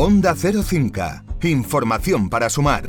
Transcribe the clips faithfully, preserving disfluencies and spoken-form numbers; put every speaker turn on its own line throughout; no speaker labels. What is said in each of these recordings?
Onda Cero Cinca. Información para sumar.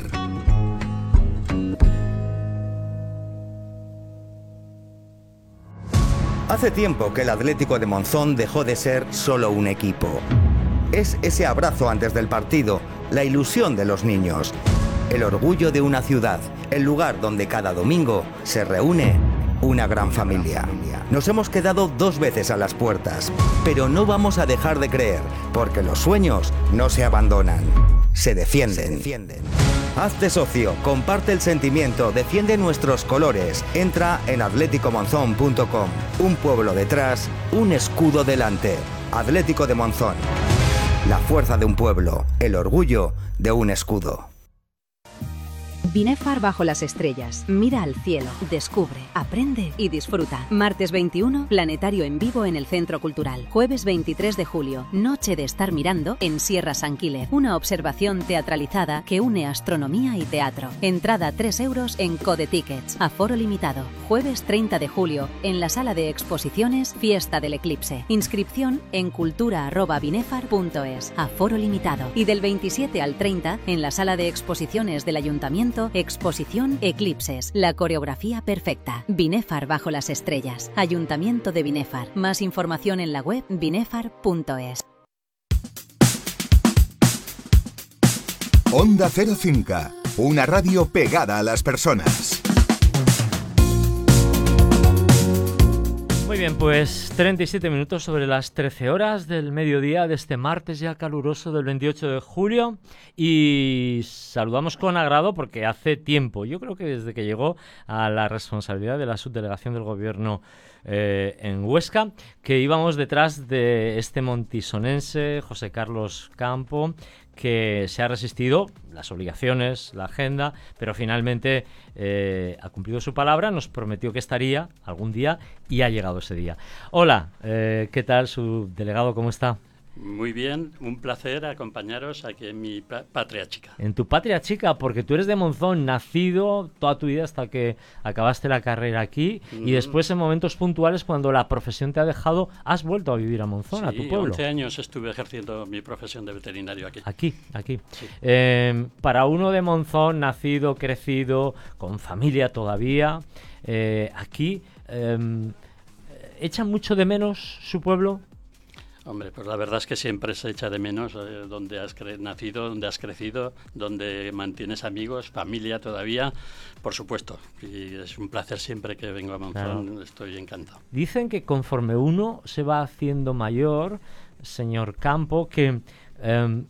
Hace tiempo que el Atlético de Monzón dejó de ser solo un equipo. Es ese abrazo antes del partido, la ilusión de los niños, el orgullo de una ciudad, el lugar donde cada domingo se reúne una gran familia. Nos hemos quedado dos veces a las puertas, pero no vamos a dejar de creer, porque los sueños no se abandonan, se defienden. Se defienden. Hazte socio, comparte el sentimiento, defiende nuestros colores. Entra en atlético monzón punto com. Un pueblo detrás, un escudo delante. Atlético de Monzón. La fuerza de un pueblo, el orgullo de un escudo.
Binefar bajo las estrellas. Mira al cielo, descubre, aprende y disfruta. Martes veintiuno, planetario en vivo en el Centro Cultural. Jueves veintitrés de julio, noche de estar mirando en Sierra San Quílez. Una observación teatralizada que une astronomía y teatro. Entrada tres euros en Code Tickets. Aforo limitado. Jueves treinta de julio, en la sala de exposiciones Fiesta del Eclipse. Inscripción en cultura arroba binefar punto es. Aforo limitado. Y del veintisiete al treinta, en la sala de exposiciones del Ayuntamiento, exposición Eclipses, la coreografía perfecta. Binefar bajo las estrellas. Ayuntamiento de Binefar. Más información en la web binefar punto es.
Onda Cero Cinca, una radio pegada a las personas.
Muy bien, pues treinta y siete minutos sobre las trece horas del mediodía de este martes ya caluroso del veintiocho de julio, y saludamos con agrado porque hace tiempo, yo creo que desde que llegó a la responsabilidad de la subdelegación del gobierno eh, en Huesca, que íbamos detrás de este montisonense, José Carlos Campo, que se ha resistido las obligaciones, la agenda, pero finalmente eh, ha cumplido su palabra, nos prometió que estaría algún día y ha llegado ese día. Hola, eh, ¿qué tal, subdelegado? ¿Cómo está?
Muy bien, un placer acompañaros aquí en mi patria chica.
En tu patria chica, porque tú eres de Monzón, nacido toda tu vida hasta que acabaste la carrera aquí, mm. y después en momentos puntuales cuando la profesión te ha dejado, has vuelto a vivir a Monzón, sí, a tu pueblo.
once años estuve ejerciendo mi profesión de veterinario aquí.
Aquí, aquí. Sí. Eh, para uno de Monzón, nacido, crecido, con familia todavía, eh, aquí, eh, ¿echan mucho de menos su pueblo?
Hombre, pues la verdad es que siempre se echa de menos eh, donde has cre- nacido, donde has crecido, donde mantienes amigos, familia todavía, por supuesto. Y es un placer siempre que vengo a Monzón, claro. Estoy encantado.
Dicen que conforme uno se va haciendo mayor, señor Campo, que eh,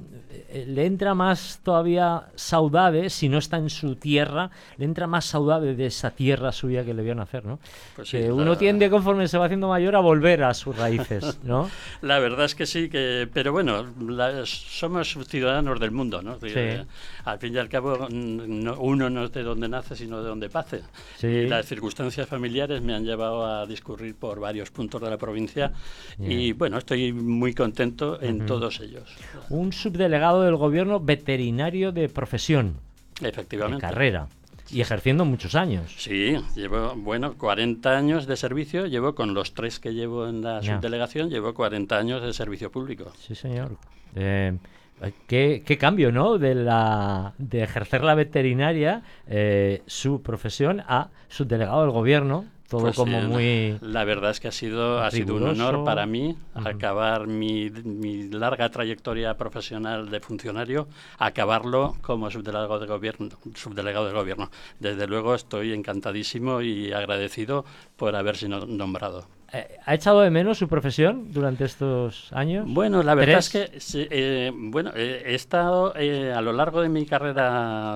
le entra más todavía saudade, si no está en su tierra, le entra más saudade de esa tierra suya que le vio nacer, ¿no? Pues sí, que la... uno tiende, conforme se va haciendo mayor, a volver a sus raíces, ¿no?
La verdad es que sí, que pero bueno, la, somos ciudadanos del mundo, ¿no? Sí. Eh, al fin y al cabo, no, uno no es de donde nace, sino de donde pase. Sí. Y las circunstancias familiares me han llevado a discurrir por varios puntos de la provincia, yeah. Y bueno, estoy muy contento en uh-huh. todos ellos.
Un subdelegado del gobierno veterinario de profesión.
Efectivamente.
De carrera. Y ejerciendo muchos años.
Sí, llevo, bueno, cuarenta años de servicio, llevo con los tres que llevo en la yeah. subdelegación, llevo cuarenta años de servicio público.
Sí, señor. Eh, qué, qué cambio, ¿no? De la de ejercer la veterinaria, eh, su profesión, a subdelegado del gobierno. Todo pues como sí, muy...
La verdad es que ha sido, ha sido un honor para mí uh-huh. acabar mi, mi larga trayectoria profesional de funcionario, acabarlo como subdelegado de gobierno, subdelegado de gobierno. Desde luego estoy encantadísimo y agradecido por haber sido nombrado.
¿Ha echado de menos su profesión durante estos años?
Bueno, la verdad ¿Tres? es que eh, bueno, eh, he estado eh, a lo largo de mi carrera